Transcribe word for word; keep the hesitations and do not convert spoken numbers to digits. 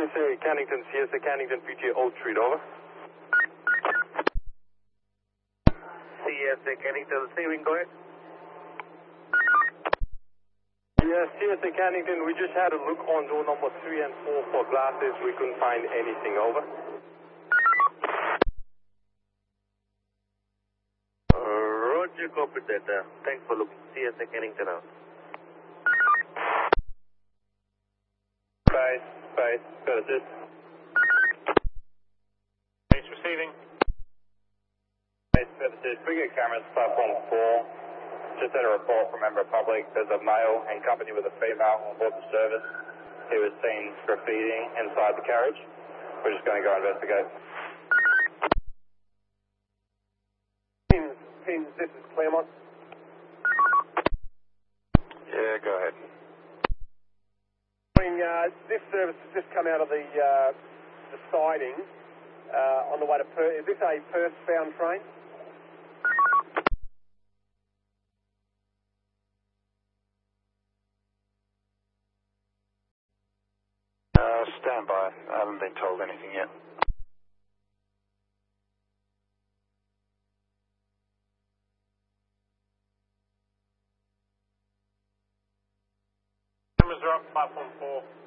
Commissary Cannington, C S A Cannington, P T A Old Street, over. C S A Cannington, Steven, go ahead. Yeah, C S A Cannington, we just had a look on door number three and four for glasses. We couldn't find anything, over. Uh, Roger, copy that. Uh, thanks for looking. C S A Cannington out. Base, base, got assist. Base receiving. Base, got assist. We get cameras, platform four. Just had a report from member of public. There's a male in company with a female on board the service. He was seen graffitiing inside the carriage. We're just going to go investigate. Pins, Pins, this is Claremont. Yeah, go ahead. Uh, this service has just come out of the, uh, the siding uh, on the way to Perth. Is this a Perth-bound train? Uh, stand by. I haven't been told anything yet. Cameras are up, platform four.